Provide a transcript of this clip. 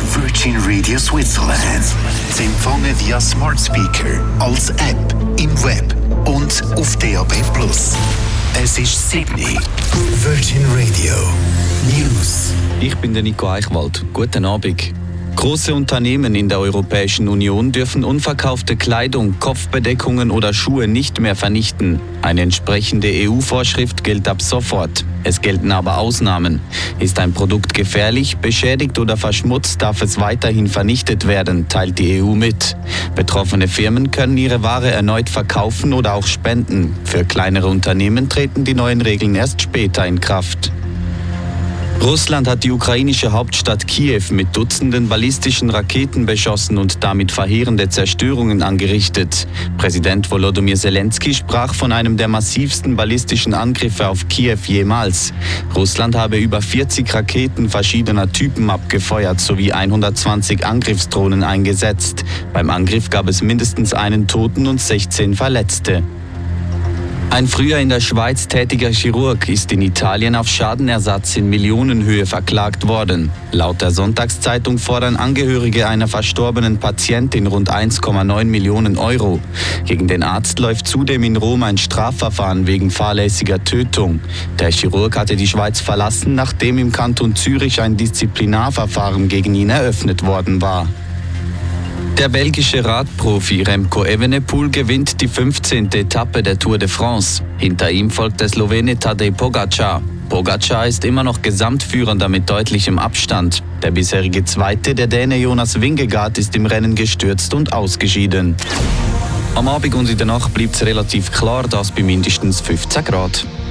ist Virgin Radio Switzerland. Sie empfangen via Smart Speaker, als App, im Web und auf DAB+. Es ist Sydney. Virgin Radio News. Ich bin der Nico Eichwald. Guten Abend. Große Unternehmen in der Europäischen Union dürfen unverkaufte Kleidung, Kopfbedeckungen oder Schuhe nicht mehr vernichten. Eine entsprechende EU-Vorschrift gilt ab sofort. Es gelten aber Ausnahmen. Ist ein Produkt gefährlich, beschädigt oder verschmutzt, darf es weiterhin vernichtet werden, teilt die EU mit. Betroffene Firmen können ihre Ware erneut verkaufen oder auch spenden. Für kleinere Unternehmen treten die neuen Regeln erst später in Kraft. Russland hat die ukrainische Hauptstadt Kiew mit Dutzenden ballistischen Raketen beschossen und damit verheerende Zerstörungen angerichtet. Präsident Volodymyr Zelensky sprach von einem der massivsten ballistischen Angriffe auf Kiew jemals. Russland habe über 40 Raketen verschiedener Typen abgefeuert sowie 120 Angriffsdrohnen eingesetzt. Beim Angriff gab es mindestens einen Toten und 16 Verletzte. Ein früher in der Schweiz tätiger Chirurg ist in Italien auf Schadenersatz in Millionenhöhe verklagt worden. Laut der Sonntagszeitung fordern Angehörige einer verstorbenen Patientin rund 1,9 Millionen Euro. Gegen den Arzt läuft zudem in Rom ein Strafverfahren wegen fahrlässiger Tötung. Der Chirurg hatte die Schweiz verlassen, nachdem im Kanton Zürich ein Disziplinarverfahren gegen ihn eröffnet worden war. Der belgische Radprofi Remco Evenepoel gewinnt die 15. Etappe der Tour de France. Hinter ihm folgt der Slowene Tadej Pogačar. Pogačar ist immer noch Gesamtführender mit deutlichem Abstand. Der bisherige Zweite, der Däne Jonas Vingegaard, ist im Rennen gestürzt und ausgeschieden. Am Abend und in der Nacht bleibt es relativ klar, das bei mindestens 15 Grad.